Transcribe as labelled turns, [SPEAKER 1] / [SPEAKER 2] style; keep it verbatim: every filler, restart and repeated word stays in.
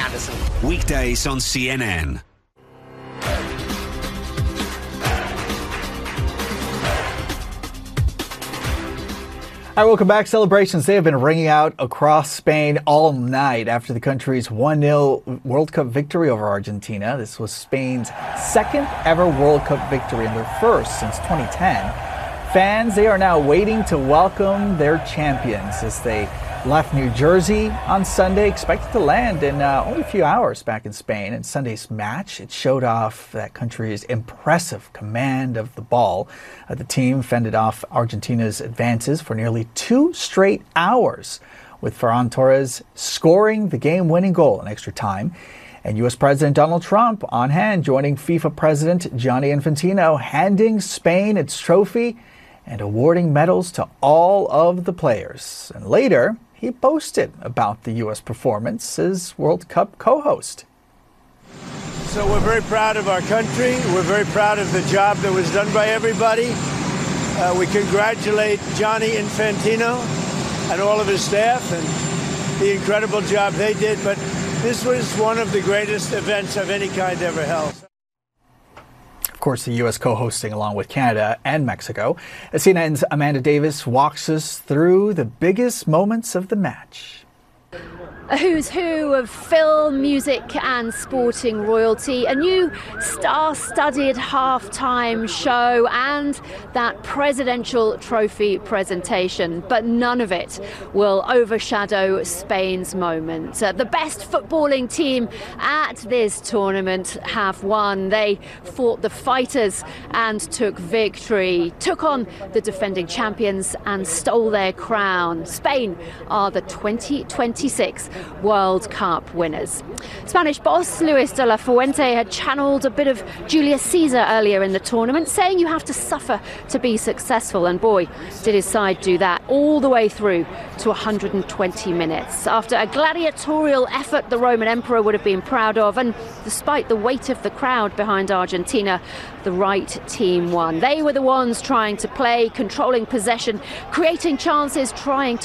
[SPEAKER 1] Madison.
[SPEAKER 2] Weekdays on C N N.
[SPEAKER 3] All right, welcome back. Celebrations, they have been ringing out across Spain all night after the country's one nil World Cup victory over Argentina. This was Spain's second ever World Cup victory and their first since twenty ten. Fans, they are now waiting to welcome their champions as they left New Jersey on Sunday, expected to land in uh, only a few hours back in Spain. In Sunday's match, it showed off that country's impressive command of the ball. Uh, the team fended off Argentina's advances for nearly two straight hours, with Ferran Torres scoring the game-winning goal in extra time. And U S President Donald Trump on hand, joining FIFA President Gianni Infantino, handing Spain its trophy and awarding medals to all of the players. And later, he boasted about the U S performance as World Cup co-host.
[SPEAKER 4] So we're very proud of our country. We're very proud of the job that was done by everybody. Uh, we congratulate Gianni Infantino and all of his staff and the incredible job they did. But this was one of the greatest events of any kind ever held.
[SPEAKER 3] Of course, the U S co-hosting along with Canada and Mexico. C N N's Amanda Davis walks us through the biggest moments of the match.
[SPEAKER 5] A who's who of film, music and sporting royalty, a new star-studded halftime show and that presidential trophy presentation. But none of it will overshadow Spain's moment. Uh, the best footballing team at this tournament have won. They fought the fighters and took victory, took on the defending champions and stole their crown. Spain are the twenty twenty-six World Cup winners. Spanish boss Luis de la Fuente had channeled a bit of Julius Caesar earlier in the tournament, saying you have to suffer to be successful, and boy, did his side do that all the way through to one hundred twenty minutes. After a gladiatorial effort the Roman Emperor would have been proud of, and despite the weight of the crowd behind Argentina, the right team won. They were the ones trying to play, controlling possession, creating chances, trying to